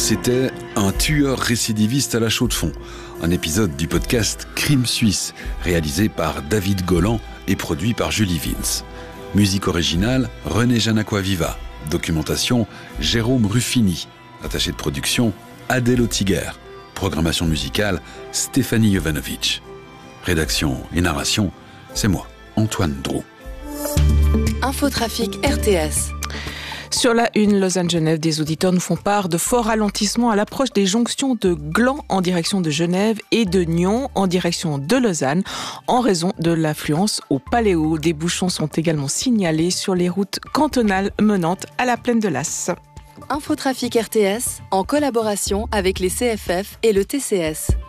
C'était un tueur récidiviste à la chaux-de-fonds, un épisode du podcast Crime Suisse, réalisé par David Golan et produit par Julie Vince. Musique originale, René Janacoa-Viva. Documentation, Jérôme Ruffini. Attaché de production, Adèle Autiguer. Programmation musicale, Stéphanie Jovanovic. Rédaction et narration, c'est moi, Antoine Drouot. Infotrafic RTS. Sur la une, Lausanne-Genève, des auditeurs nous font part de forts ralentissements à l'approche des jonctions de Gland en direction de Genève et de Nyon en direction de Lausanne en raison de l'affluence au Paléo. Des bouchons sont également signalés sur les routes cantonales menant à la plaine de l'Asse. Infotrafic RTS en collaboration avec les CFF et le TCS.